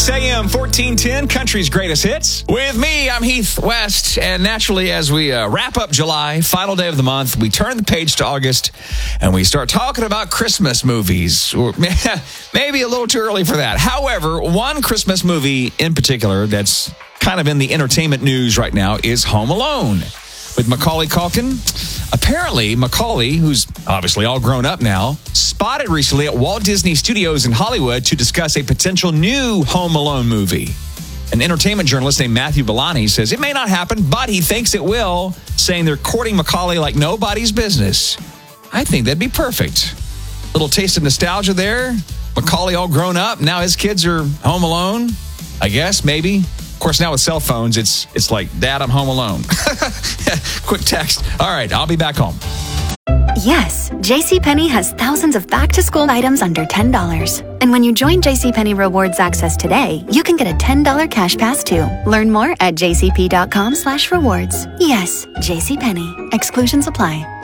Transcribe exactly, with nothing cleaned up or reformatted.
A M fourteen ten, Country's Greatest Hits. With me, I'm Heath West. And naturally, as we uh, wrap up July, final day of the month, we turn the page to August and we start talking about Christmas movies. Or maybe a little too early for that. However, one Christmas movie in particular that's kind of in the entertainment news right now is Home Alone with Macaulay Culkin. Apparently, Macaulay, who's obviously all grown up now, spotted recently at Walt Disney Studios in Hollywood to discuss a potential new Home Alone movie. An entertainment journalist named Matthew Bellani says it may not happen, but he thinks it will, saying they're courting Macaulay like nobody's business. I think that'd be perfect. Little taste of nostalgia there. Macaulay all grown up. Now his kids are home alone. I guess, maybe. Of course, now with cell phones, it's it's like, Dad, I'm home alone. Quick text. All right, I'll be back home. Yes, JCPenney has thousands of back-to-school items under ten dollars. And when you join JCPenney Rewards Access today, you can get a ten dollars cash pass too. Learn more at jcp.com slash rewards. Yes, JCPenney. Exclusions apply.